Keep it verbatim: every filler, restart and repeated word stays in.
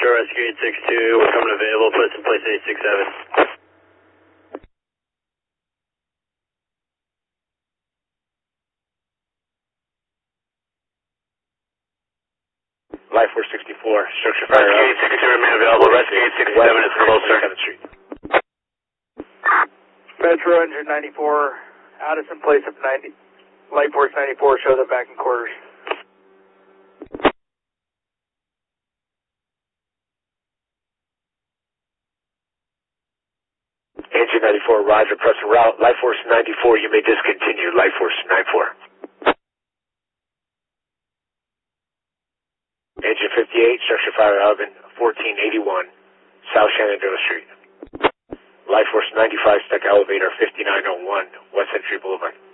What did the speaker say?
Metro Rescue eight six two, we're coming available, place in place eight six seven. Life Force sixty-four, structure fire. Rescue eight six two remain available, Rescue eight six seven is closer. seventh Street. Metro engine ninety-four, Addison place up ninety, Light Force ninety-four shows up back in quarters. Engine ninety-four, roger, press and route. Light Force ninety-four, you may discontinue. Light Force ninety-four. Engine fifty-eight, structure fire oven, fourteen eighty-one, South Shenandoah Street. Light Force ninety-five, spec elevator, fifty-nine oh one, West Century Boulevard.